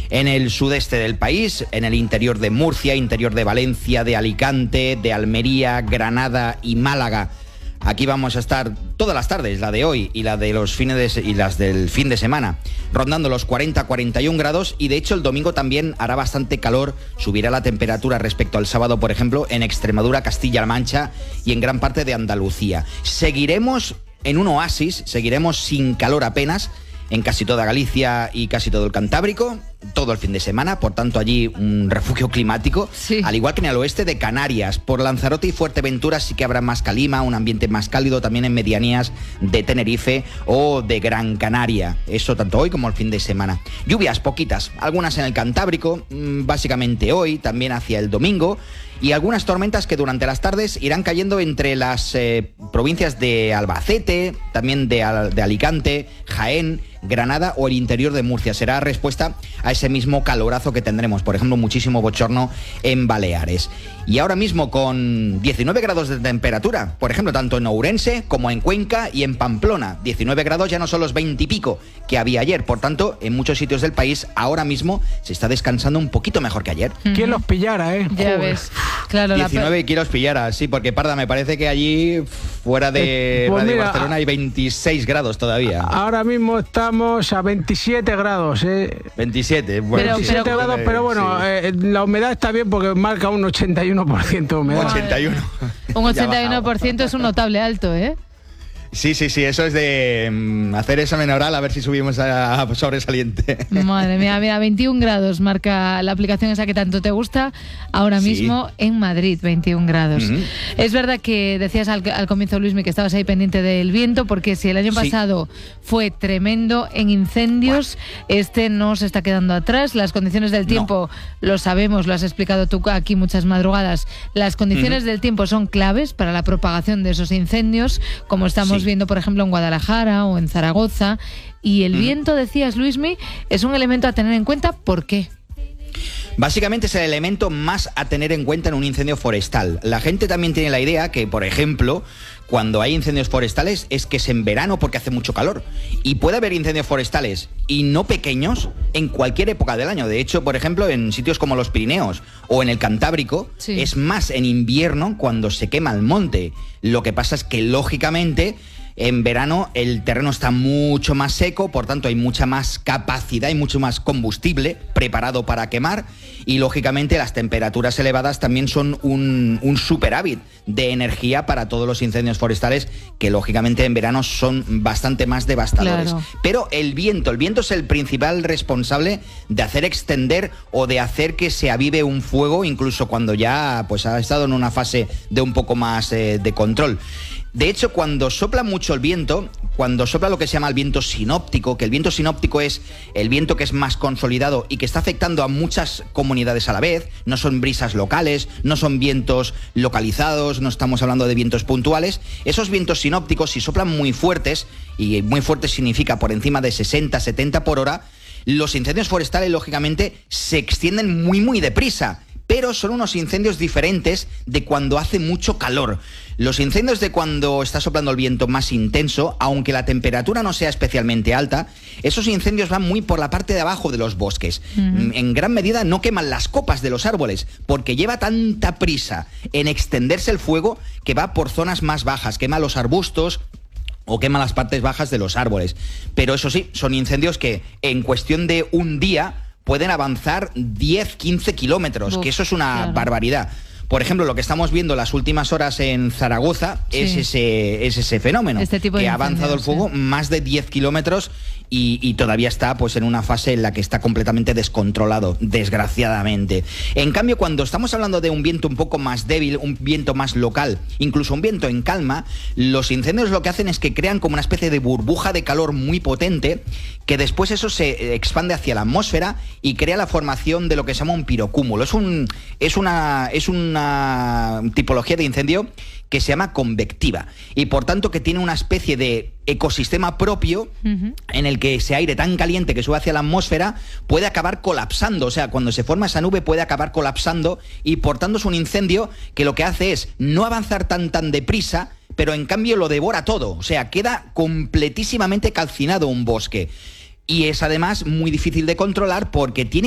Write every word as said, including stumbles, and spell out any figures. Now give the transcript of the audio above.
en el sudeste del país, en el interior de Murcia, interior de Valencia, de Alicante, de Almería, Granada y Málaga. Aquí vamos a estar todas las tardes, la de hoy y la de los fines de, y las del fin de semana, rondando los cuarenta a cuarenta y un grados, y de hecho el domingo también hará bastante calor, subirá la temperatura respecto al sábado, por ejemplo, en Extremadura, Castilla-La Mancha y en gran parte de Andalucía. Seguiremos en un oasis, seguiremos sin calor apenas en casi toda Galicia y casi todo el Cantábrico, todo el fin de semana, por tanto allí un refugio climático, sí. Al igual que en el oeste de Canarias. Por Lanzarote y Fuerteventura sí que habrá más calima, un ambiente más cálido también en medianías de Tenerife o de Gran Canaria, eso tanto hoy como el fin de semana. Lluvias poquitas, algunas en el Cantábrico, básicamente hoy, también hacia el domingo, y algunas tormentas que durante las tardes irán cayendo entre las eh, provincias de Albacete, también de, Al- de Alicante, Jaén, Granada o el interior de Murcia. Será respuesta a ese mismo calorazo que tendremos, por ejemplo, muchísimo bochorno en Baleares. Y ahora mismo con diecinueve grados de temperatura, por ejemplo, tanto en Ourense como en Cuenca y en Pamplona. diecinueve grados ya no son los veinte y pico que había ayer, por tanto, en muchos sitios del país ahora mismo se está descansando un poquito mejor que ayer. ¿Quién los pillara, eh? Ya Joder. ves. Claro, diecinueve kilos pillara, sí, porque Parda, me parece que allí fuera de eh, pues Radio mira, Barcelona hay veintiséis grados todavía. Ahora mismo estamos a veintisiete grados, ¿eh? veintisiete, bueno. Pero, veintisiete pero, grados, pero bueno, sí. eh, la humedad está bien porque marca un ochenta y uno por ciento de humedad. ochenta y uno. Un ochenta y uno por ciento es un notable alto, ¿eh? Sí, sí, sí, eso es de um, hacer examen oral a ver si subimos a, a sobresaliente. Madre mía, mira, veintiún grados marca la aplicación esa que tanto te gusta ahora sí. mismo en Madrid, veintiún grados. Uh-huh. Es verdad que decías al, al comienzo, Luismi, que estabas ahí pendiente del viento, porque si el año sí. pasado fue tremendo en incendios, bueno. este no se está quedando atrás. Las condiciones del tiempo, no. lo sabemos, lo has explicado tú aquí muchas madrugadas, las condiciones uh-huh. del tiempo son claves para la propagación de esos incendios, como estamos sí. viendo, por ejemplo, en Guadalajara o en Zaragoza. Y el mm. viento, decías, Luismi, es un elemento a tener en cuenta. ¿Por qué? Básicamente es el elemento más a tener en cuenta en un incendio forestal. La gente también tiene la idea que, por ejemplo, cuando hay incendios forestales es que es en verano porque hace mucho calor. Y puede haber incendios forestales, y no pequeños, en cualquier época del año. De hecho, por ejemplo, en sitios como los Pirineos o en el Cantábrico, sí. es más en invierno cuando se quema el monte. Lo que pasa es que, lógicamente, en verano el terreno está mucho más seco, por tanto hay mucha más capacidad y mucho más combustible preparado para quemar, y lógicamente las temperaturas elevadas también son un, un superávit de energía para todos los incendios forestales, que lógicamente en verano son bastante más devastadores. Claro. Pero el viento, el viento es el principal responsable de hacer extender o de hacer que se avive un fuego, incluso cuando ya pues ha estado en una fase de un poco más eh, de control. De hecho, cuando sopla mucho el viento, cuando sopla lo que se llama el viento sinóptico, que el viento sinóptico es el viento que es más consolidado y que está afectando a muchas comunidades a la vez, no son brisas locales, no son vientos localizados, no estamos hablando de vientos puntuales. Esos vientos sinópticos, si soplan muy fuertes, y muy fuertes significa por encima de sesenta, setenta por hora, los incendios forestales, lógicamente, se extienden muy, muy deprisa. Pero son unos incendios diferentes de cuando hace mucho calor. Los incendios de cuando está soplando el viento más intenso, aunque la temperatura no sea especialmente alta, esos incendios van muy por la parte de abajo de los bosques. Uh-huh. En gran medida no queman las copas de los árboles, porque lleva tanta prisa en extenderse el fuego que va por zonas más bajas, quema los arbustos o quema las partes bajas de los árboles. Pero eso sí, son incendios que en cuestión de un día pueden avanzar diez, quince kilómetros, Uf, que eso es una claro. barbaridad. Por ejemplo, lo que estamos viendo las últimas horas en Zaragoza sí. es, ese, es ese fenómeno, este tipo de que ha avanzado el fuego sí. más de diez kilómetros y, y todavía está pues en una fase en la que está completamente descontrolado, desgraciadamente. En cambio, cuando estamos hablando de un viento un poco más débil, un viento más local, incluso un viento en calma, los incendios lo que hacen es que crean como una especie de burbuja de calor muy potente, que después eso se expande hacia la atmósfera y crea la formación de lo que se llama un pirocúmulo. Es un, es una, es una tipología de incendio que se llama convectiva y por tanto que tiene una especie de ecosistema propio uh-huh. en el que ese aire tan caliente que sube hacia la atmósfera puede acabar colapsando, o sea, cuando se forma esa nube puede acabar colapsando y por tanto es un incendio que lo que hace es no avanzar tan tan deprisa, pero en cambio lo devora todo, o sea, queda completísimamente calcinado un bosque. Y es además muy difícil de controlar porque tiene